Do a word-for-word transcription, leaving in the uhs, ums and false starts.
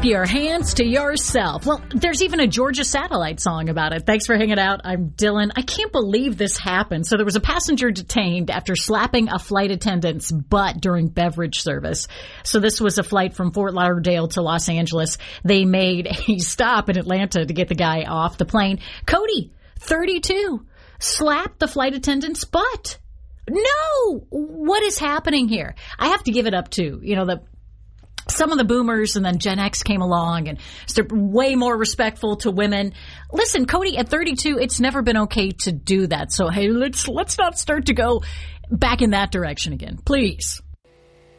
Keep your hands to yourself. Well, there's even a Georgia Satellite song about it. Thanks for hanging out. I'm Dylan. I can't believe this happened. So there was a passenger detained after slapping a flight attendant's butt during beverage service. So this was a flight from Fort Lauderdale to Los Angeles. They made a stop in Atlanta to get the guy off the plane. Cody, thirty-two, slapped the flight attendant's butt. No! What is happening here? I have to give it up to, you know, the some of the boomers and then Gen X came along and they're way more respectful to women. Listen, Cody, at thirty-two, it's never been okay to do that. So, hey, let's let's not start to go back in that direction again, please.